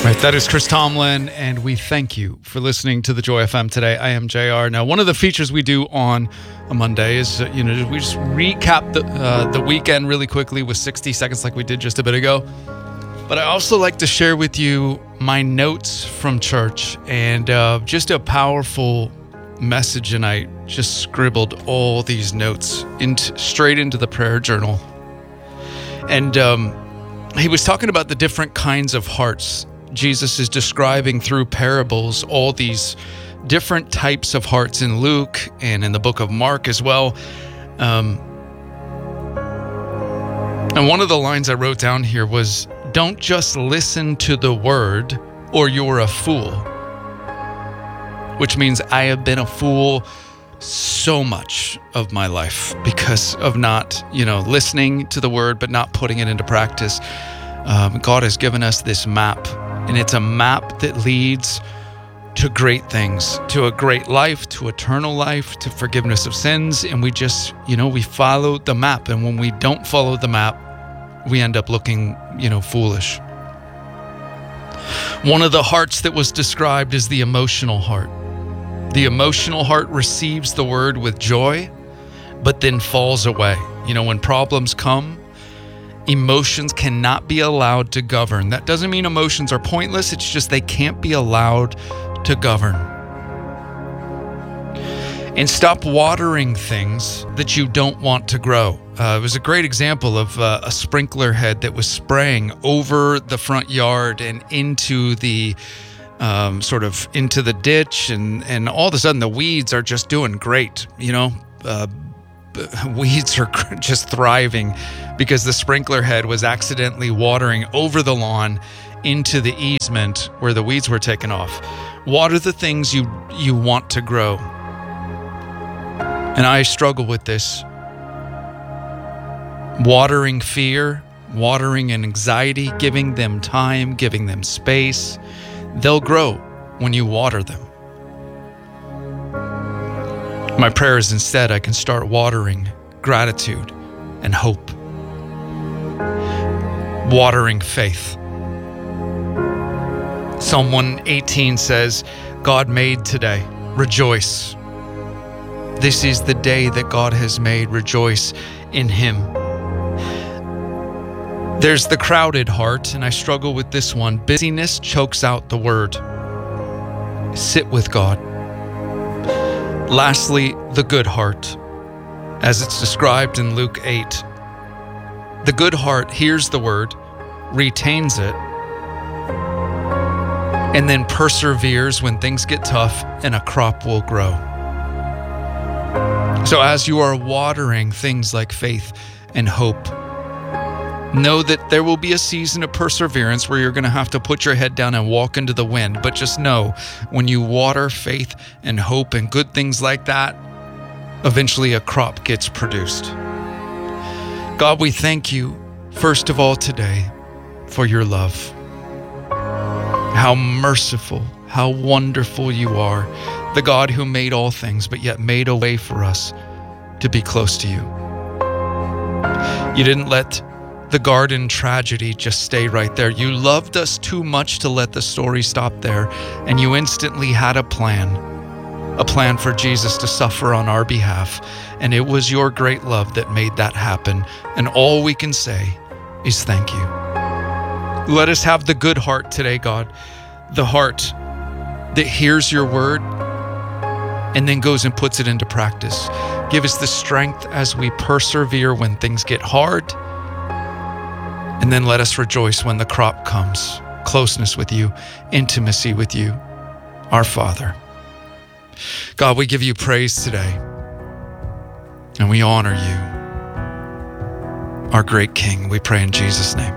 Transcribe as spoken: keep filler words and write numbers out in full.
Right, that is Chris Tomlin, and we thank you for listening to the Joy F M today. I am J R. Now, one of the features we do on a Monday is, uh, you know, we just recap the uh, the weekend really quickly with sixty seconds like we did just a bit ago. But I also like to share with you my notes from church, and uh, just a powerful message, and I just scribbled all these notes into, straight into the prayer journal. And um, he was talking about the different kinds of hearts. Jesus is describing through parables all these different types of hearts in Luke and in the book of Mark as well. Um, and one of the lines I wrote down here was, "Don't just listen to the word or you're a fool." Which means I have been a fool so much of my life because of not, you know, listening to the word, but not putting it into practice. Um, God has given us this map. And it's a map that leads to great things, to a great life, to eternal life, to forgiveness of sins. And we just, you know, we follow the map. And when we don't follow the map, we end up looking, you know, foolish. One of the hearts that was described is the emotional heart. The emotional heart receives the word with joy, but then falls away. You know, when problems come, emotions cannot be allowed to govern. That doesn't mean emotions are pointless. It's just they can't be allowed to govern. And stop watering things that you don't want to grow. Uh, it was a great example of uh, a sprinkler head that was spraying over the front yard and into the um, sort of into the ditch. And, and all of a sudden the weeds are just doing great, you know, uh, weeds are just thriving because the sprinkler head was accidentally watering over the lawn into the easement where the weeds were taken off. Water the things you you want to grow. And I struggle with this. Watering fear, watering anxiety, giving them time, giving them space. They'll grow when you water them. My prayer is instead I can start watering gratitude and hope. Watering faith. Psalm one eighteen says, "God made today, rejoice. This is the day that God has made, rejoice in Him." There's the crowded heart, and I struggle with this one. Busyness chokes out the word. Sit with God. Lastly, the good heart, as it's described in Luke eight. The good heart hears the word, retains it, and then perseveres when things get tough, and a crop will grow. So as you are watering things like faith and hope, know that there will be a season of perseverance where you're going to have to put your head down and walk into the wind. But just know, when you water faith and hope and good things like that, eventually a crop gets produced. God, we thank you, first of all today, for your love. How merciful, how wonderful you are, the God who made all things, but yet made a way for us to be close to you. You didn't let the garden tragedy just stay right there. You loved us too much to let the story stop there, and you instantly had a plan, a plan for Jesus to suffer on our behalf, and it was your great love that made that happen, and all we can say is thank you. Let us have the good heart today, God, the heart that hears your word and then goes and puts it into practice. Give us the strength as we persevere when things get hard, and then let us rejoice when the crop comes. Closeness with you, intimacy with you, our Father. God, we give you praise today, and we honor you, our great King. We pray in Jesus' name.